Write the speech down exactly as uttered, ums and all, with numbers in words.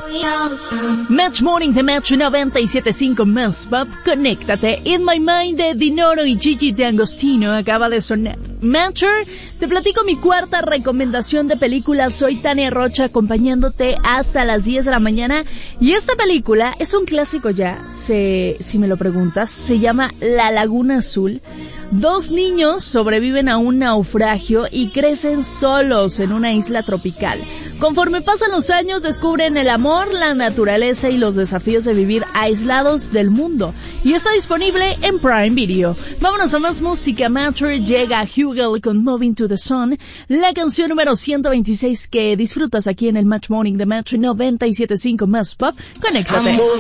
Match Morning de Metro noventa y siete punto cinco más Pop, conéctate. In My Mind de Dinoro y Gigi D'Agostino acaba de sonar. Metro, te platico mi cuarta recomendación de película. Soy Tania Rocha acompañándote hasta las diez de la mañana. Y esta película es un clásico ya, se, si me lo preguntas, se llama La Laguna Azul. Dos niños sobreviven a un naufragio y crecen solos en una isla tropical. Conforme pasan los años descubren el amor, la naturaleza y los desafíos de vivir aislados del mundo. Y está disponible en Prime Video. Vámonos a más música. Matter llega a Hugel con Moving to the Sun, la canción número ciento veintiséis que disfrutas aquí en el Match Morning de Match noventa y siete punto cinco más Pop. Conéctate.